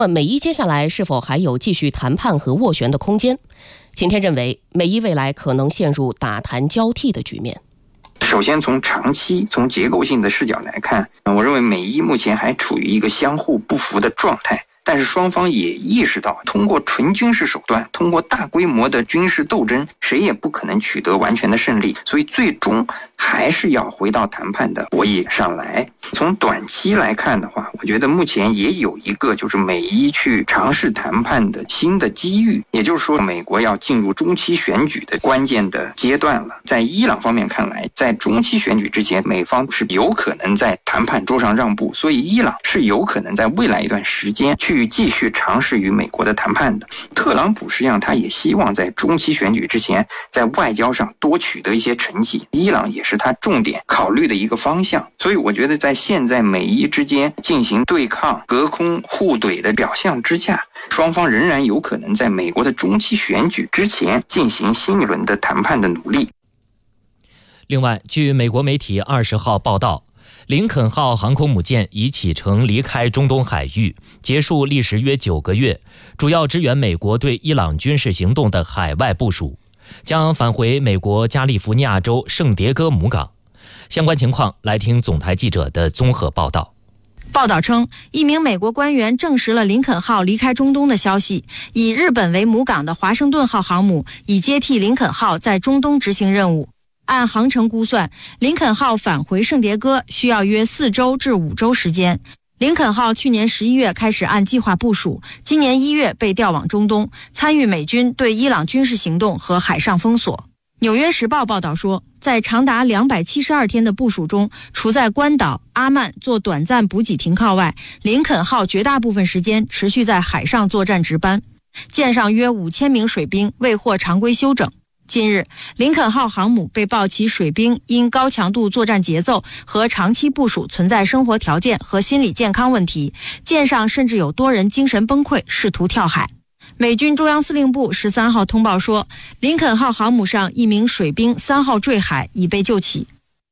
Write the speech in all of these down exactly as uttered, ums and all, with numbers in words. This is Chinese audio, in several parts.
美伊接下来是否还有继续谈判和斡旋的空间？秦天认为，美伊未来可能陷入打谈交替的局面。 首先从长期从结构性的视角来看，我认为美伊目前还处于一个相互不服的状态，但是双方也意识到，通过纯军事手段，通过大规模的军事斗争，谁也不可能取得完全的胜利，所以最终还是要回到谈判的博弈上来。从短期来看的话，我觉得目前也有一个就是美伊去尝试谈判的新的机遇，也就是说美国要进入中期选举的关键的阶段了。在伊朗方面看来，在中期选举之前，美方是有可能在谈判桌上让步，所以伊朗是有可能在未来一段时间去继续尝试与美国的谈判的。特朗普实际上他也希望在中期选举之前在外交上多取得一些成绩，伊朗也是他重点考虑的一个方向。所以我觉得在现在美伊之间进行对抗、隔空互怼的表象之下，双方仍然有可能在美国的中期选举之前进行新一轮的谈判的努力。 另外，据美国媒体二十号报道，林肯号航空母舰已启程离开中东海域，结束历时约九个月，主要支援美国对伊朗军事行动的海外部署，将返回美国加利福尼亚州圣迭戈母港。相关情况，来听总台记者的综合报道。 报道称，一名美国官员证实了林肯号离开中东的消息，以日本为母港的华盛顿号航母已接替林肯号在中东执行任务。按航程估算，林肯号返回圣迭戈需要约四周至五周时间。林肯号去年十一月开始按计划部署，今年一月被调往中东，参与美军对伊朗军事行动和海上封锁。纽约时报报道说，在长达两百七十二天的部署中，除在关岛、阿曼做短暂补给停靠外，林肯号绝大部分时间持续在海上作战值班。舰上约五千名水兵未获常规休整。近日，林肯号航母被曝其水兵因高强度作战节奏和长期部署存在生活条件和心理健康问题，舰上甚至有多人精神崩溃，试图跳海。美军中央司令部十三号通报说，林肯号航母上一名水兵三号坠海，已被救起。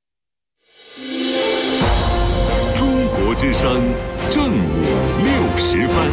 中国之声正午六十分。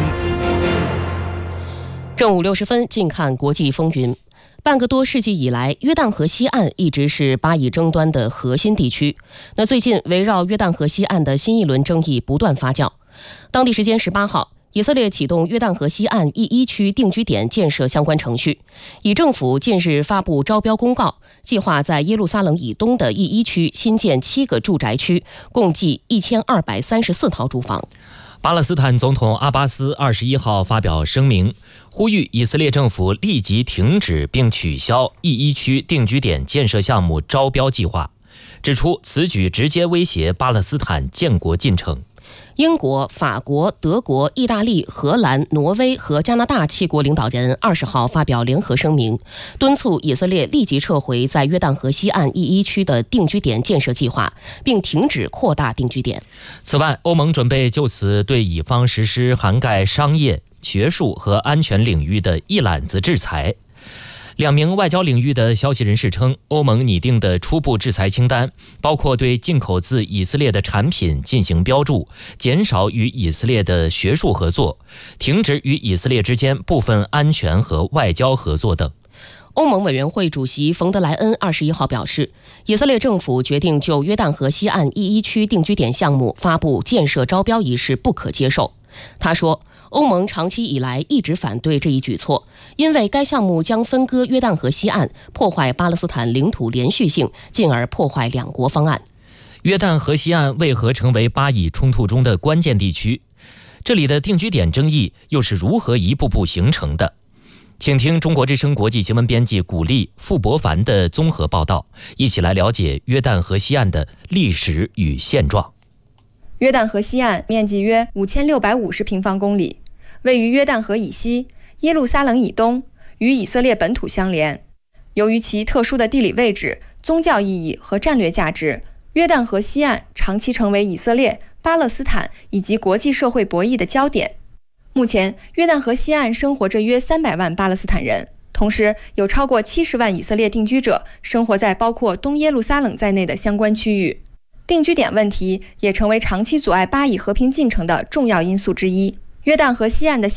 正午六十分，近看国际风云。半个多世纪以来，约旦河西岸一直是巴以争端的核心地区。那最近，围绕约旦河西岸的新一轮争议不断发酵。当地时间十八号，以色列启动约旦河西岸一一区定居点建设相关程序。以政府近日发布招标公告，计划在耶路撒冷以东的一一区新建七个住宅区，共计一千二百三十四套住房。 巴勒斯坦总统阿巴斯二十一号发表声明，呼吁以色列政府立即停止并取消一一区定居点建设项目招标计划，指出此举直接威胁巴勒斯坦建国进程。 英国、法国、德国、意大利、荷兰、挪威和加拿大七国领导人二十号发表联合声明，敦促以色列立即撤回在约旦河西岸一一区的定居点建设计划，并停止扩大定居点。 此外，欧盟准备就此对以方实施涵盖商业、学术和安全领域的一揽子制裁。两名外交领域的消息人士称，欧盟拟定的初步制裁清单包括对进口自以色列的产品进行标注，减少与以色列的学术合作，停止与以色列之间部分安全和外交合作等。 欧盟委员会主席冯德莱恩二十一号表示，以色列政府决定就约旦河西岸一一区定居点项目发布建设招标一事不可接受。他说，欧盟长期以来一直反对这一举措，因为该项目将分割约旦河西岸，破坏巴勒斯坦领土连续性，进而破坏两国方案。 约旦河西岸为何成为巴以冲突中的关键地区？这里的定居点争议又是如何一步步形成的？请听中国之声国际新闻编辑古丽、傅博凡的综合报道，一起来了解约旦河西岸的历史与现状。 约旦河西岸面积约五千六百五十平方公里，位于约旦河以西、耶路撒冷以东，与以色列本土相连。由于其特殊的地理位置、宗教意义和战略价值，约旦河西岸长期成为以色列、巴勒斯坦以及国际社会博弈的焦点。目前，约旦河西岸生活着约三百万巴勒斯坦人，同时有超过七十万以色列定居者生活在包括东耶路撒冷在内的相关区域。定居点问题也成为长期阻碍巴以和平进程的重要因素之一。 约旦河西岸的